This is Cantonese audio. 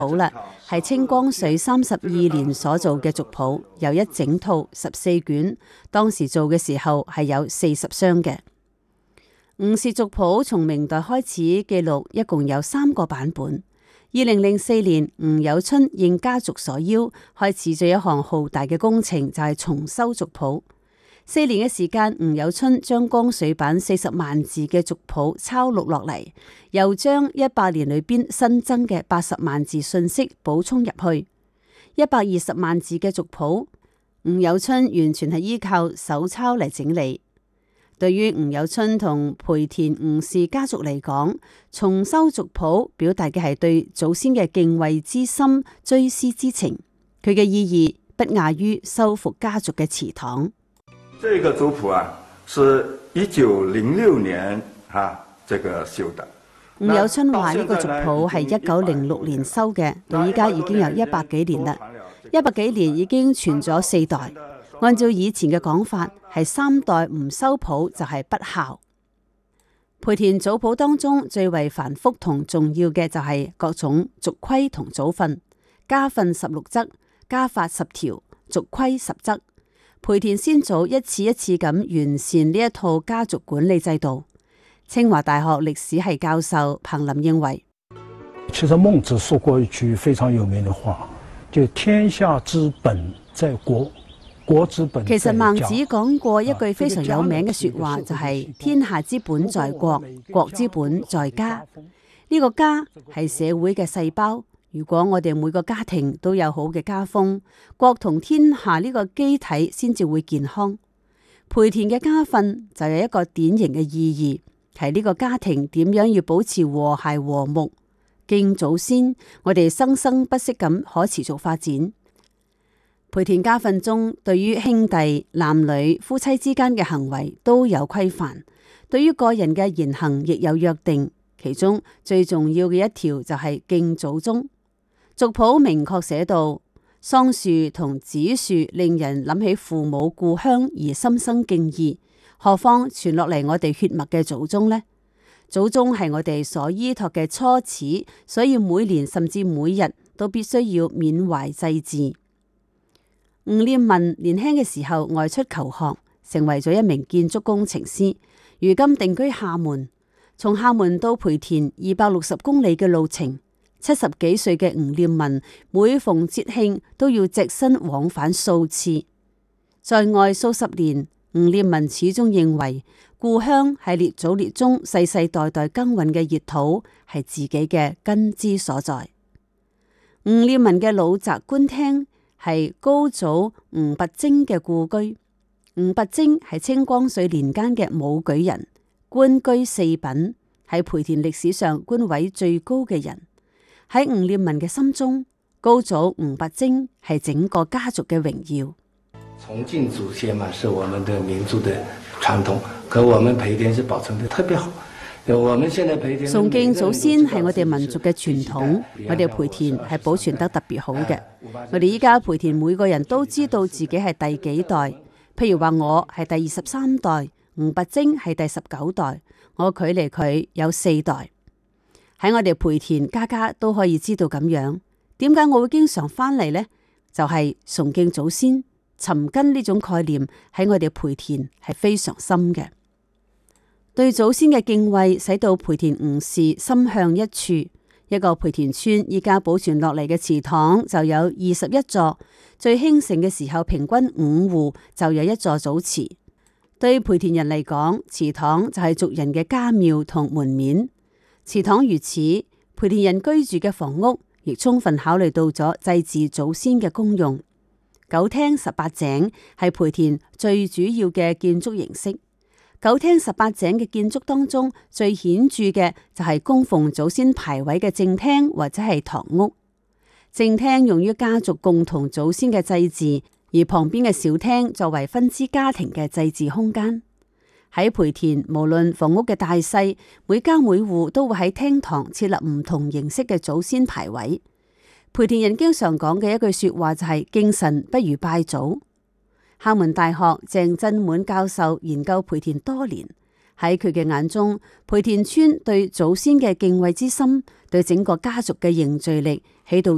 譜啦，係清光緒32年所做嘅族譜，有一整套14卷，當時做嘅時候係有40箱嘅。吳氏族譜從明代開始記錄，一共有3個版本。2004年，吳有春應家族所邀，開始咗一項浩大嘅工程，就係重修族譜。4年嘅時間，吳有春將光緒版40萬字嘅族譜抄錄落嚟，又將100年裏邊新增嘅80萬字信息補充入去。120萬字嘅族譜，吳有春完全係依靠手抄嚟整理。對於吳有春同培田吳氏家族嚟講，重修族譜表達嘅係對祖先嘅敬畏之心、追思之情，佢嘅意義不亞於修復家族嘅祠堂。 這個族譜啊，是1906年這個修的。 吳有春話呢個族譜係1906年修嘅，到依家已經有100幾年啦。100幾年已經傳咗4代。按照以前嘅講法，係3代唔修譜就係不孝。培田祖譜當中最為繁複同重要嘅就係各種族規同祖訓，家訓16則，家法10條，族規10則。培田先祖一次一次咁完善呢一套家族管理制度。清華大學歷史系教授彭林認為， 其實孟子說過一句非常有名的話，就天下之本在國，國之本在家。 其實孟子講過一句非常有名嘅說話，就係天下之本在國，國之本在家。呢個家係社會嘅細胞。如果我哋每個家庭都有好嘅家風，國同天下呢個機體先至會健康。培田嘅家訓就有一個典型嘅意義，係呢個家庭點樣要保持和諧和睦，敬祖先，我哋生生不息咁可持續發展。培田家訓中對於兄弟、男女、夫妻之間嘅行為都有規範，對於個人嘅言行亦有約定，其中最重要嘅一條就係敬祖宗。族譜明確寫到，桑樹同梓樹令人諗起父母故鄉而心生敬意，何況傳落嚟我哋血脈嘅祖宗呢？祖宗係我哋所依託嘅初始，所以每年甚至每日都必須要緬懷祭祀。吳念民年輕嘅時候外出求學，成為咗一名建築工程師，如今定居廈門。從廈門到培田260公里嘅路程。70幾歲嘅吳念民每逢節慶都要隻身往返數次，在外數十年，吳念民始終認為故鄉係列祖列宗世世代代耕耘嘅熱土，係自己嘅根之所在。吳念民嘅老宅官廳係高祖吳拔征嘅故居。吳拔征係清光緒年間嘅武舉人，官居4品，係培田歷史上官位最高嘅人。喺吳念民嘅心中，高祖吳拔征係整個家族嘅榮耀。 崇敬祖先嘛，是我們的民族的傳統，可我們培田是保存得特別好。我們現在培田崇敬祖先係我哋民族嘅傳統，我哋培田係保存得特別好嘅。我哋依家培田每個人都知道自己係第幾代，譬如話我係第23代，吳拔征係第19代，我距離佢有4代。喺我哋培田，家家都可以知道咁樣。點解我會經常翻嚟呢？就係崇敬祖先、尋根呢種概念喺我哋培田係非常深嘅。對祖先嘅敬畏，使到培田吳氏心向一處。一個培田村依家保存落嚟嘅祠堂就有21座，最興盛嘅時候平均5戶就有一座祖祠。對培田人嚟講，祠堂就係族人嘅家廟同門面。祠堂如此，培田人居住嘅房屋亦充分考慮到咗祭祀祖先嘅功用。9廳18井係培田最主要嘅建築形式。9廳18井嘅建築當中，最顯著嘅就係供奉祖先牌位嘅正廳或者係堂屋。正廳用於家族共同祖先嘅祭祀，而旁邊嘅小廳作為分支家庭嘅祭祀空間。喺培田，無論房屋嘅大細，每家每戶都會喺廳堂設立唔同形式嘅祖先牌位。培田人經常講嘅一句說話就係敬神不如拜祖。廈門大學鄭振滿教授研究培田多年，喺佢嘅眼中，培田村對祖先嘅敬畏之心，對整個家族嘅凝聚力起到